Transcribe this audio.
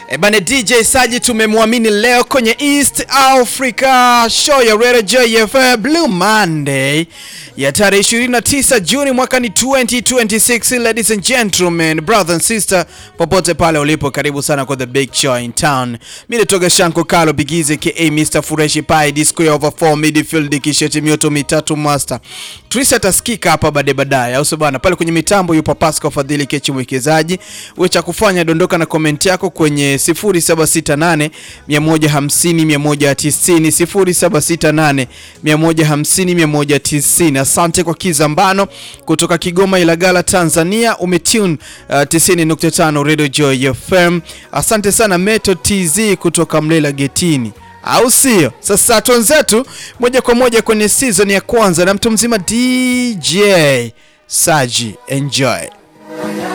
Bane DJ Saji tumemwamini leo kwenye East Africa Show ya Radio JFM Blue Monday ya tarehe 29 Juni mwaka ni 2026. Ladies and gentlemen, brother and sister, popote pale ulipo, karibu sana kwa the big show in town. Mimi nitoka Shanko Kalo Bigize ka Mr. Fureshi Pai Disco over 4 midfield kisheti mioto mitatu master. Trisa taskika hapa baadaye au sio bana? Pale kwenye mitambo yupo Pascal Fadhili Kechi mwekezaji. Wewe cha kufanya dondoka na comment yako kwenye 0768 150 190 0768 150 190. Asante kwa Kizambano kutoka Kigoma Ilagala Tanzania, umetune 90.5 Radio Joy FM. Asante sana Meto TZ kutoka Mlela Getini, au sio? Sasa tuanzetu moja kwa moja kwenye season ya kwanza na mtu mzima DJ Saji. Enjoy.